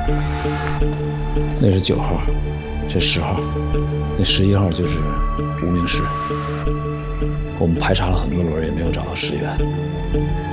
那是9号，这10号，那11号就是无名尸。我们排查了很多轮，也没有找到尸源。